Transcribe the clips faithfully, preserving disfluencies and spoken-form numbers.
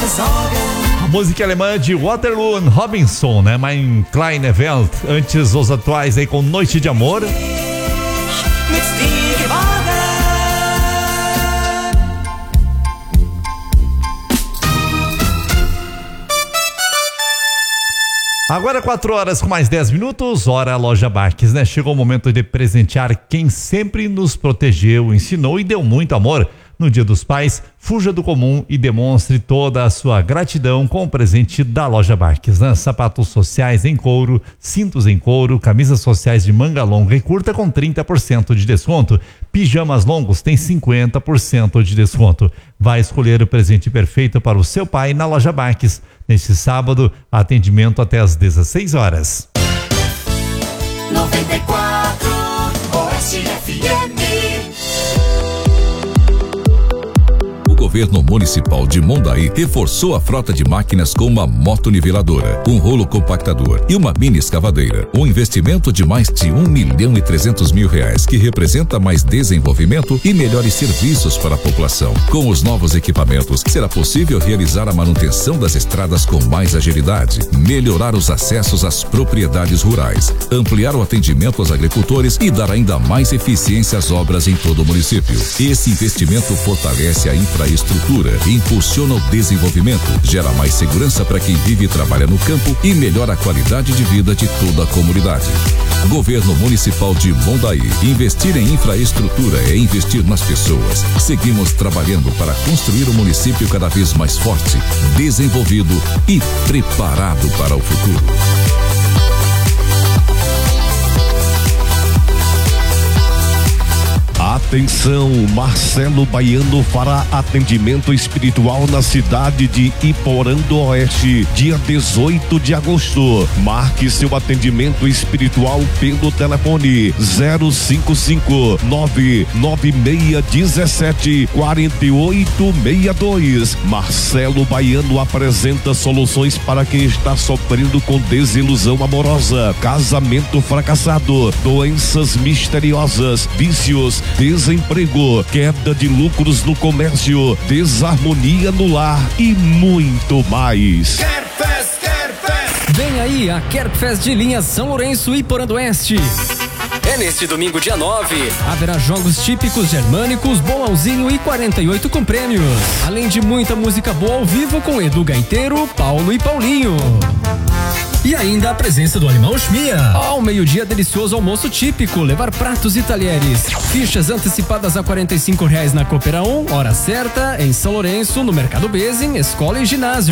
A música alemã de Waterloo Robinson, né? Mein kleine Welt. Antes os atuais aí com Noite de Amor. Agora quatro horas com mais dez minutos, hora Loja Baques, né? Chegou o momento de presentear quem sempre nos protegeu, ensinou e deu muito amor. No Dia dos Pais, fuja do comum e demonstre toda a sua gratidão com o presente da Loja Baques, né? Sapatos sociais em couro, cintos em couro, camisas sociais de manga longa e curta com trinta por cento de desconto. Pijamas longos tem cinquenta por cento de desconto. Vai escolher o presente perfeito para o seu pai na Loja Baques. Neste sábado, atendimento até às dezesseis horas. noventa e quatro Oeste F M. O governo municipal de Mondaí reforçou a frota de máquinas com uma motoniveladora, um rolo compactador e uma mini escavadeira. Um investimento de mais de um milhão e trezentos mil reais, que representa mais desenvolvimento e melhores serviços para a população. Com os novos equipamentos, será possível realizar a manutenção das estradas com mais agilidade, melhorar os acessos às propriedades rurais, ampliar o atendimento aos agricultores e dar ainda mais eficiência às obras em todo o município. Esse investimento fortalece a infraestrutura estrutura, impulsiona o desenvolvimento, gera mais segurança para quem vive e trabalha no campo e melhora a qualidade de vida de toda a comunidade. Governo Municipal de Mondaí. Investir em infraestrutura é investir nas pessoas. Seguimos trabalhando para construir um município cada vez mais forte, desenvolvido e preparado para o futuro. Atenção, Marcelo Baiano fará atendimento espiritual na cidade de Iporã do Oeste, dia dezoito de agosto. Marque seu atendimento espiritual pelo telefone zero cinco cinco nove nove seis um sete quatro oito seis dois. Marcelo Baiano apresenta soluções para quem está sofrendo com desilusão amorosa, casamento fracassado, doenças misteriosas, vícios, desemprego, queda de lucros no comércio, desarmonia no lar e muito mais. Kerfest, Kerfest. Vem aí a Kerfest de linha São Lourenço e Iporã do Oeste. É neste domingo, dia nove. Haverá jogos típicos germânicos, bolãozinho e quarenta e oito com prêmios. Além de muita música boa ao vivo com Edu Gaiteiro, Paulo e Paulinho. E ainda a presença do Alemão Schmia. Ao meio-dia, delicioso almoço típico, levar pratos e talheres. Fichas antecipadas a quarenta e cinco reais na Coopera um, hora certa, em São Lourenço, no Mercado Bezem, escola e ginásio.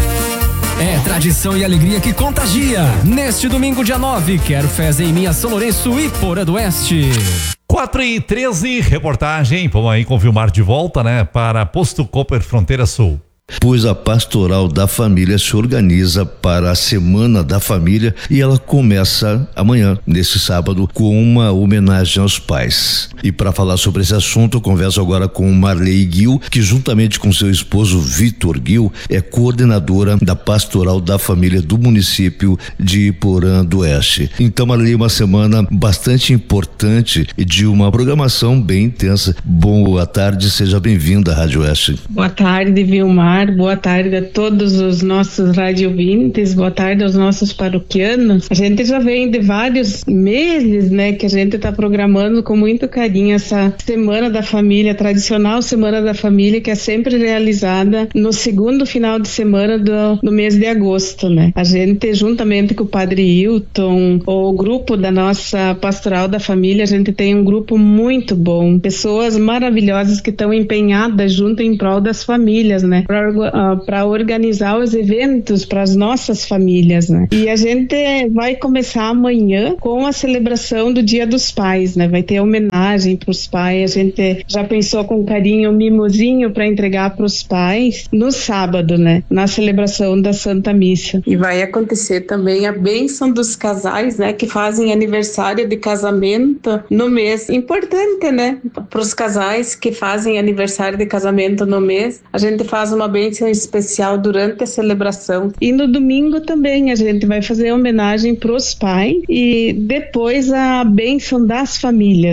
É tradição e alegria que contagia. Neste domingo, dia nove, quero festa em minha São Lourenço e Iporã do Oeste. quatro e treze, reportagem, vamos aí com o Vilmar de volta, né, para Posto Cooper Fronteira Sul. Pois a Pastoral da Família se organiza para a Semana da Família e ela começa amanhã, nesse sábado, com uma homenagem aos pais. E para falar sobre esse assunto, eu converso agora com Marley Gil, que juntamente com seu esposo Vitor Gil, é coordenadora da Pastoral da Família do município de Iporã do Oeste. Então, Marley, uma semana bastante importante e de uma programação bem intensa. Boa tarde, seja bem-vinda à Rádio Oeste. Boa tarde, Vilmar. Boa tarde a todos os nossos radiovintes, boa tarde aos nossos paroquianos. A gente já vem de vários meses, né, que a gente está programando com muito carinho essa Semana da Família, a tradicional Semana da Família, que é sempre realizada no segundo final de semana do, do mês de agosto, né. A gente, juntamente com o Padre Hilton, o grupo da nossa Pastoral da Família, a gente tem um grupo muito bom, pessoas maravilhosas que estão empenhadas junto em prol das famílias, né, para organizar os eventos para as nossas famílias, né? E a gente vai começar amanhã com a celebração do Dia dos Pais, né? Vai ter homenagem para os pais. A gente já pensou com carinho um mimosinho para entregar para os pais no sábado, né? Na celebração da Santa Missa. E vai acontecer também a bênção dos casais, né? Que fazem aniversário de casamento no mês. Importante, né? Para os casais que fazem aniversário de casamento no mês, a gente faz uma bênção especial durante a celebração. E no domingo também a gente vai fazer homenagem para os pais e depois a bênção das famílias, né?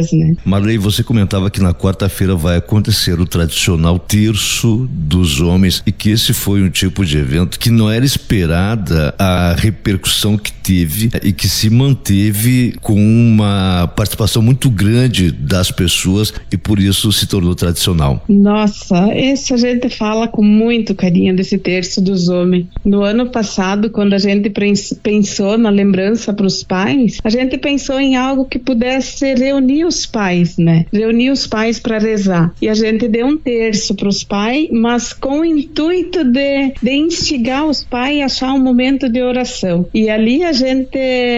Marley, você comentava que na quarta-feira vai acontecer o tradicional terço dos homens e que esse foi um tipo de evento que não era esperada a repercussão que teve e que se manteve com uma participação muito grande das pessoas e por isso se tornou tradicional. Nossa, esse a gente fala com muito carinho desse terço dos homens. No ano passado, quando a gente pensou na lembrança para os pais, a gente pensou em algo que pudesse reunir os pais, né? Reunir os pais para rezar. E a gente deu um terço para os pais, mas com o intuito de, de instigar os pais a achar um momento de oração. E ali a gente,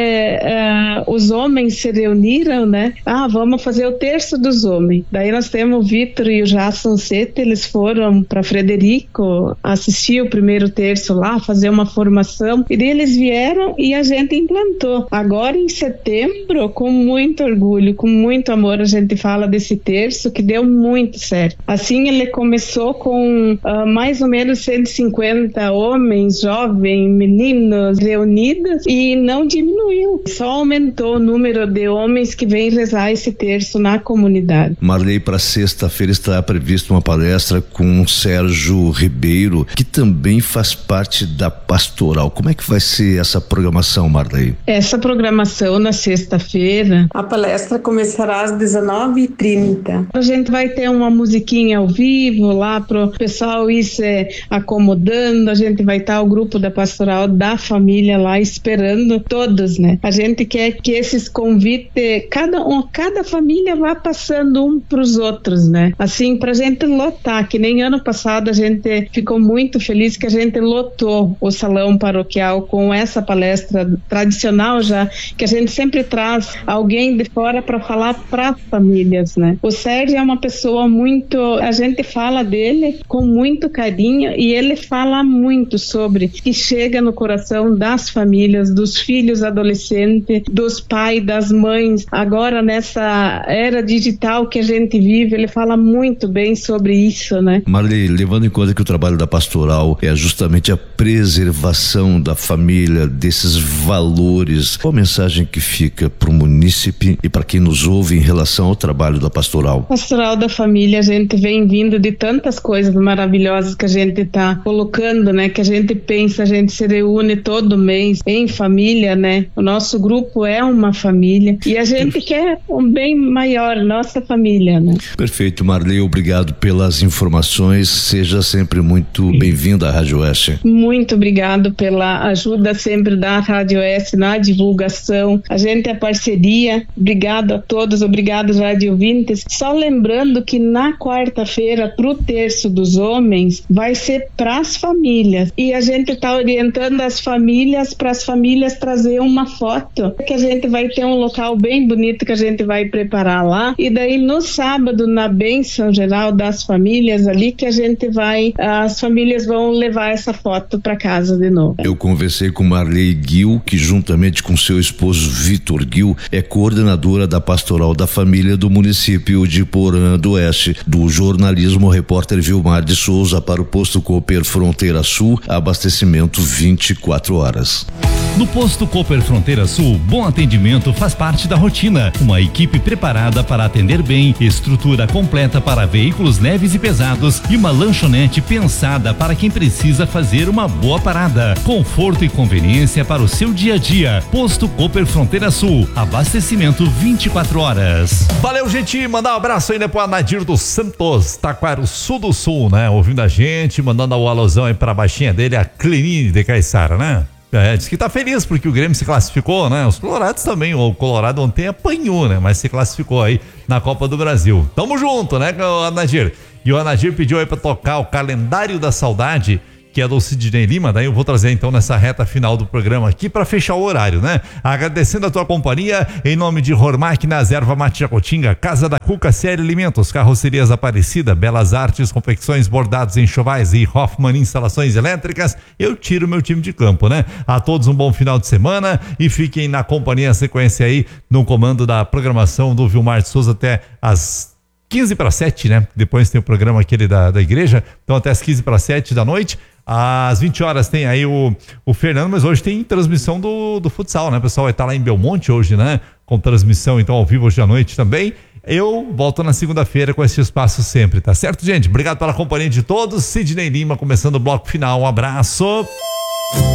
uh, os homens se reuniram, né? Ah, vamos fazer o terço dos homens. Daí nós temos o Vitor e o Jason Sete, eles foram para Frederico assistir o primeiro terço lá, fazer uma formação, e daí eles vieram e a gente implantou. Agora em setembro, com muito orgulho, com muito amor, a gente fala desse terço que deu muito certo. Assim ele começou com uh, mais ou menos cento e cinquenta homens, jovens, meninos reunidos e não diminuiu, só aumentou o número de homens que vêm rezar esse terço na comunidade. Marley, para sexta-feira está prevista uma palestra com Sérgio Ribeiro, que também faz parte da pastoral. Como é que vai ser essa programação, Marley? Essa programação na sexta-feira, a palestra começará às dezenove e trinta. A gente vai ter uma musiquinha ao vivo lá para o pessoal ir se acomodando. A gente vai estar o grupo da pastoral da família lá esperando todos, né? A gente quer que esses convites, cada, um, cada família vá passando um para os outros, né? Assim, pra gente lotar, que nem ano passado a gente ficou muito feliz que a gente lotou o salão paroquial com essa palestra tradicional já, que a gente sempre traz alguém de fora para falar para famílias, né? O Sérgio é uma pessoa muito, a gente fala dele com muito carinho e ele fala muito sobre que chega no coração das famílias, dos filhos adolescentes, dos pais, das mães. Agora nessa era digital que a gente vive, ele fala muito bem sobre isso, né? Marley, levando em conta que o trabalho da pastoral é justamente a preservação da família, desses valores, qual a mensagem que fica para o munícipe e para quem nos ouve em relação ao trabalho da pastoral? Pastoral da família, a gente vem vindo de tantas coisas maravilhosas que a gente está colocando, né? Que a gente pensa, a gente se reúne todo mês em família, né? O nosso grupo é uma família e a gente quer um bem maior, nossa família, né? Perfeito, Marley, obrigado pelas informações, seja sempre muito bem-vinda à Rádio Oeste. Muito obrigado pela ajuda sempre da Rádio Oeste na divulgação, a gente é parceria, obrigado a todos, obrigado Rádio Ouvintes. Só lembrando que na quarta-feira pro terço dos homens vai ser pras famílias e a gente tá orientando as famílias para as famílias trazer uma foto, que a gente vai ter um local bem bonito que a gente vai preparar lá e daí no sábado na bênção geral das famílias ali que a gente vai, as famílias vão levar essa foto para casa de novo. Eu conversei com Marley Gil, que juntamente com seu esposo Vitor Gil é coordenadora da Pastoral da Família do município de Porã do Oeste, do jornalismo repórter Vilmar de Souza para o Posto Cooper Fronteira Sul, abastecimento vinte e quatro horas. No Posto Cooper Fronteira Sul, bom atendimento faz parte da rotina. Uma equipe preparada para atender bem, estrutura completa para veículos leves e pesados e uma lanchonete pensada para quem precisa fazer uma boa parada. Conforto e conveniência para o seu dia a dia. Posto Cooper Fronteira Sul, abastecimento vinte e quatro horas. Valeu, gente, mandar um abraço aí, né, pro Anadir dos Santos, Taquaro Sul do Sul, né, ouvindo a gente, mandando o alusão aí pra baixinha dele, a Clenine de Caiçara, né? É, diz que tá feliz porque o Grêmio se classificou, né? Os Colorados também, o Colorado ontem apanhou, né? Mas se classificou aí na Copa do Brasil. Tamo junto, né, o Anadir? E o Anadir pediu aí pra tocar o Calendário da Saudade, que é do Sidney Lima, daí eu vou trazer então nessa reta final do programa aqui para fechar o horário, né? Agradecendo a tua companhia, em nome de Hormáquinas, Erva Mate Jacotinga, Casa da Cuca, Série Alimentos, Carrocerias Aparecida, Belas Artes, Confecções, Bordados, Enxovais e Hoffman Instalações Elétricas, eu tiro meu time de campo, né? A todos um bom final de semana e fiquem na companhia, sequência aí, no comando da programação do Vilmar de Souza até as quinze para sete, né? Depois tem o programa aquele da, da igreja, então até as quinze para sete da noite. Às vinte horas tem aí o, o Fernando, mas hoje tem transmissão do, do futsal, né? O pessoal vai estar lá em Belmonte hoje, né? Com transmissão então ao vivo hoje à noite também. Eu volto na segunda-feira com esse espaço sempre, tá certo, gente? Obrigado pela companhia de todos. Sidney Lima começando o bloco final. Um abraço.